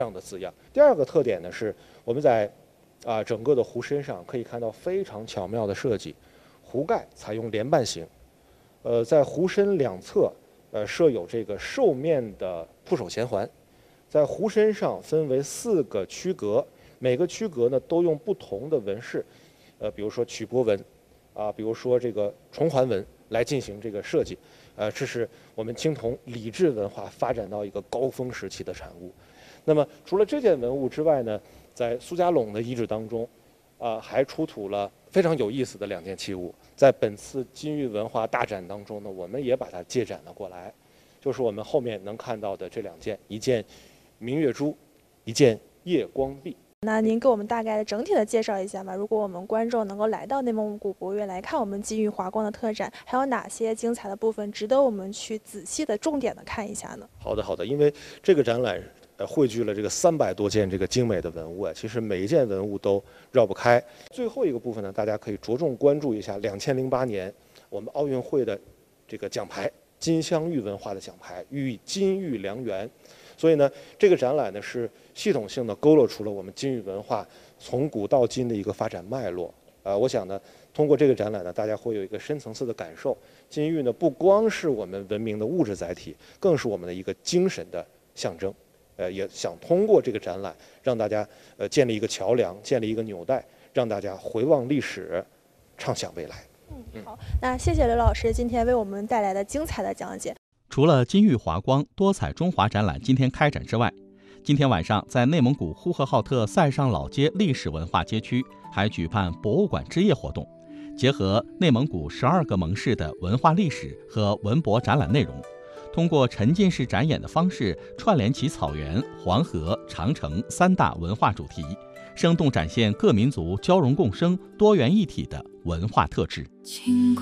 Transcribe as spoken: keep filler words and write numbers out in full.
这样的字样。第二个特点呢是我们在啊整个的壶身上可以看到非常巧妙的设计，壶盖采用连瓣形，呃，在壶身两侧呃设有这个兽面的铺手衔环，在壶身上分为四个区隔，每个区隔呢都用不同的纹饰，呃，比如说曲波纹，啊，比如说这个重环纹来进行这个设计，呃，这是我们青铜礼制文化发展到一个高峰时期的产物。那么除了这件文物之外呢，在苏家陇的遗址当中，啊、呃，还出土了非常有意思的两件器物。在本次金玉文化大展当中呢，我们也把它借展了过来，就是我们后面能看到的这两件，一件明月珠，一件夜光璧。 那您给我们大概的整体的介绍一下吧。如果我们观众能够来到内蒙古博物院来看我们金玉华光的特展，还有哪些精彩的部分值得我们去仔细的、重点的看一下呢？ 好的，好的，因为这个展览呃汇聚了这个三百多件这个精美的文物啊，其实每一件文物都绕不开。最后一个部分呢，大家可以着重关注一下两千零八年我们奥运会的这个奖牌，金镶玉文化的奖牌，寓意金玉良缘。所以呢，这个展览呢是系统性的勾勒出了我们金玉文化从古到今的一个发展脉络。呃，我想呢，通过这个展览呢，大家会有一个深层次的感受。金玉呢，不光是我们文明的物质载体，更是我们的一个精神的象征。呃，也想通过这个展览，让大家呃建立一个桥梁，建立一个纽带，让大家回望历史，畅想未来。 嗯，好，那谢谢刘老师今天为我们带来的精彩的讲解。 除了金玉华光多彩中华展览今天开展之外，今天晚上在内蒙古呼和浩特塞上老街历史文化街区还举办博物馆之夜活动，结合内蒙古十二个盟市的文化历史和文博展览内容，通过沉浸式展演的方式串联起草原、黄河、长城三大文化主题，生动展现各民族交融共生、多元一体的文化特质。